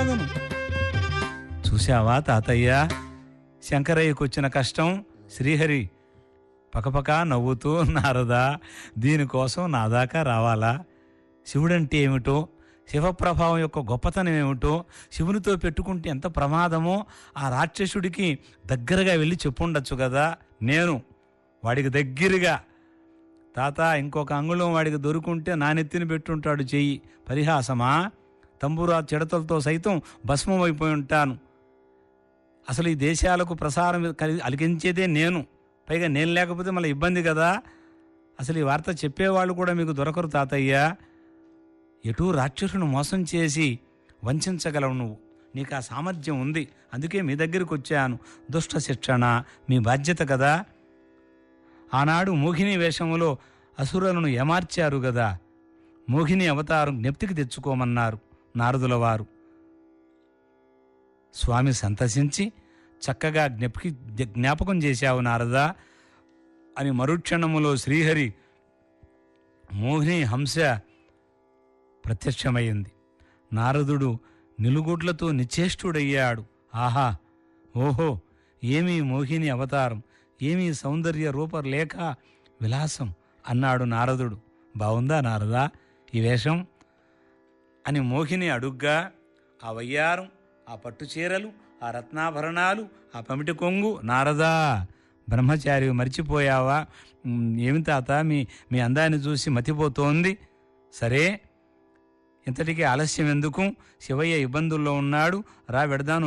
ప్రమాదను. చూశావా తాతయ్య, శంకరయ్యకొచ్చిన కష్టం? శ్రీహరి పకపక నవ్వుతూ, నారదా, దీనికోసం నా దాకా రావాలా? శివుడంటే ఏమిటో, శివప్రభావం యొక్క గొప్పతనం ఏమిటో, శివునితో పెట్టుకుంటే ఎంత ప్రమాదమో ఆ రాక్షసుడికి దగ్గరగా వెళ్ళి చెప్పుండొచ్చు కదా. నేను వాడికి దగ్గరగా, తాత ఇంకొక అంగుళం వాడికి దొరుకుంటే నా నెత్తిని పెట్టుంటాడు చెయ్యి. పరిహాసమా? తంబూరా చిడతలతో సైతం భస్మం అయిపోయి ఉంటాను. అసలు ఈ దేశాలకు ప్రసారం అలిగించేదే నేను. పైగా నేను లేకపోతే మళ్ళీ ఇబ్బంది కదా. అసలు ఈ వార్త చెప్పేవాళ్ళు కూడా మీకు దొరకరు తాతయ్య. ఎటూ రాక్షసును మోసం చేసి వంచగలవు నువ్వు. నీకు ఆ సామర్థ్యం ఉంది, అందుకే మీ దగ్గరికి వచ్చాను. దుష్ట శిక్షణ మీ బాధ్యత కదా. ఆనాడు మోహిని వేషములో అసురులను ఏమార్చారు కదా. మోహిని అవతారం జ్ఞప్తికి తెచ్చుకోమన్నారు నారదుల వారు. స్వామి సంతసించి చక్కగా జ్ఞాపకం చేశావు నారదా అని మరుక్షణములో శ్రీహరి మోహిని హంస ప్రత్యక్షమైంది. నారదుడు నిలుగుడ్లతో నిశ్చేష్టుడయ్యాడు. ఆహా, ఓహో, ఏమీ మోహిని అవతారం, ఏమీ సౌందర్య రూపలేఖ విలాసం అన్నాడు నారదుడు. బావుందా నారదా ఈ వేషం అని మోహిని అడుగ్గా, ఆ వయ్యారం, ఆ పట్టు చీరలు, ఆ రత్నాభరణాలు, ఆ పమిటి కొంగు, నారదా బ్రహ్మచారి మర్చిపోయావా? ఏమి తాత మీ అందాన్ని చూసి మతిపోతోంది. సరే, ఇంతటికీ ఆలస్యం ఎందుకు? శివయ్య ఇబ్బందుల్లో ఉన్నాడు, రా వెడదాను